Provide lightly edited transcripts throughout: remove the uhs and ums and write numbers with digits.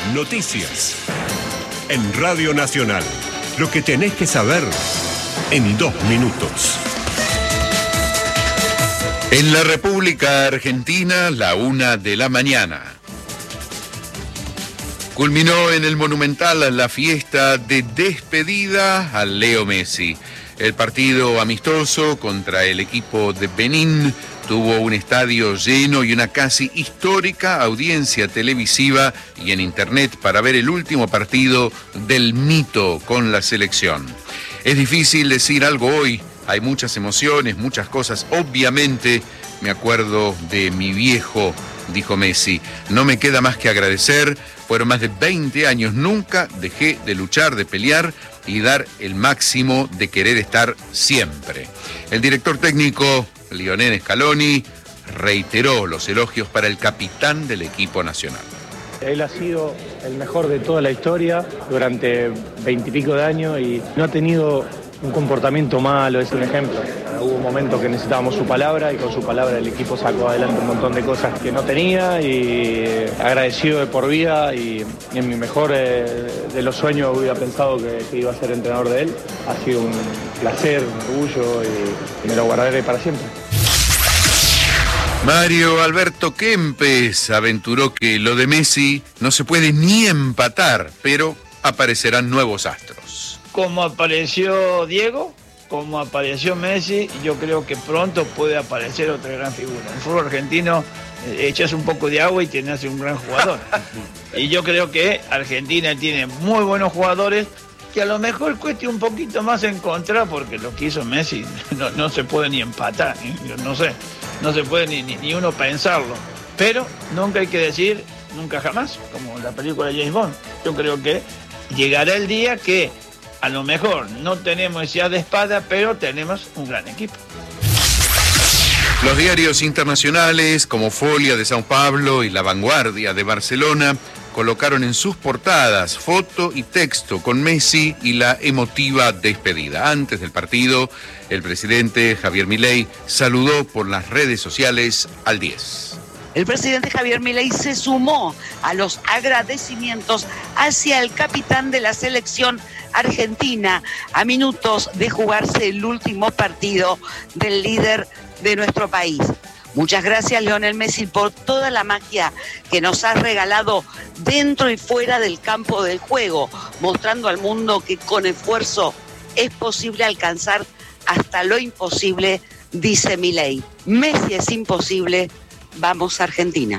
Noticias. En Radio Nacional. Lo que tenés que saber en 2 minutos. En la República Argentina, la 1 de la mañana. Culminó en el Monumental la fiesta de despedida a Leo Messi. El partido amistoso contra el equipo de Benín tuvo un estadio lleno y una casi histórica audiencia televisiva y en internet para ver el último partido del mito con la selección. Es difícil decir algo hoy, hay muchas emociones, muchas cosas. Obviamente me acuerdo de mi viejo, dijo Messi. No me queda más que agradecer, fueron más de 20 años, nunca dejé de luchar, de pelear y dar el máximo, de querer estar siempre. El director técnico Lionel Scaloni reiteró los elogios para el capitán del equipo nacional. Él ha sido el mejor de toda la historia durante 20 y pico de años y no ha tenido un comportamiento malo, es un ejemplo. Hubo momentos que necesitábamos su palabra y con su palabra el equipo sacó adelante un montón de cosas que no tenía y agradecido de por vida y en mi mejor de los sueños hubiera pensado que iba a ser entrenador de él. Ha sido un placer, un orgullo y me lo guardaré para siempre. Mario Alberto Kempes aventuró que lo de Messi no se puede ni empatar, pero aparecerán nuevos astros. Como apareció Diego, como apareció Messi, yo creo que pronto puede aparecer otra gran figura. En el fútbol argentino echas un poco de agua y tienes un gran jugador. Y yo creo que Argentina tiene muy buenos jugadores que a lo mejor cueste un poquito más encontrar, porque lo que hizo Messi no se puede ni empatar, no se puede ni uno pensarlo. Pero nunca hay que decir nunca jamás, como la película de James Bond. Yo creo que llegará el día que a lo mejor no tenemos esa de espada, pero tenemos un gran equipo. Los diarios internacionales como Folia de São Paulo y La Vanguardia de Barcelona colocaron en sus portadas foto y texto con Messi y la emotiva despedida. Antes del partido, el presidente Javier Milei saludó por las redes sociales al 10. El presidente Javier Milei se sumó a los agradecimientos hacia el capitán de la selección argentina a minutos de jugarse el último partido del líder de nuestro país. Muchas gracias, Lionel Messi, por toda la magia que nos has regalado dentro y fuera del campo del juego, mostrando al mundo que con esfuerzo es posible alcanzar hasta lo imposible, dice Milei. Messi es imposible, vamos Argentina.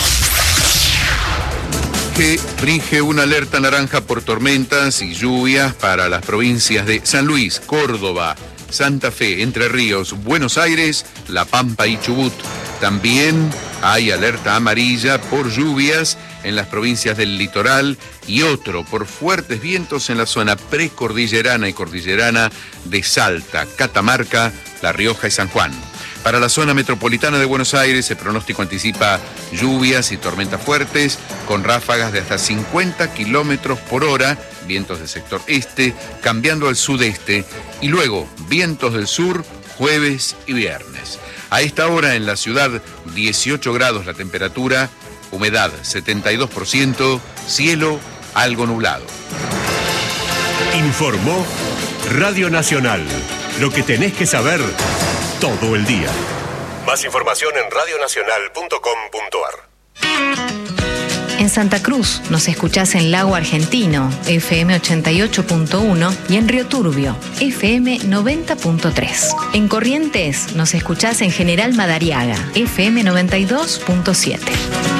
Que rige una alerta naranja por tormentas y lluvias para las provincias de San Luis, Córdoba, Santa Fe, Entre Ríos, Buenos Aires, La Pampa y Chubut. También hay alerta amarilla por lluvias en las provincias del litoral y otro por fuertes vientos en la zona precordillerana y cordillerana de Salta, Catamarca, La Rioja y San Juan. Para la zona metropolitana de Buenos Aires, el pronóstico anticipa lluvias y tormentas fuertes con ráfagas de hasta 50 kilómetros por hora, vientos del sector este, cambiando al sudeste, y luego vientos del sur, jueves y viernes. A esta hora en la ciudad, 18 grados la temperatura, humedad 72%, cielo algo nublado. Informó Radio Nacional. Lo que tenés que saber todo el día. Más información en radionacional.com.ar. En Santa Cruz nos escuchás en Lago Argentino, FM 88.1 y en Río Turbio, FM 90.3. En Corrientes nos escuchás en General Madariaga, FM 92.7.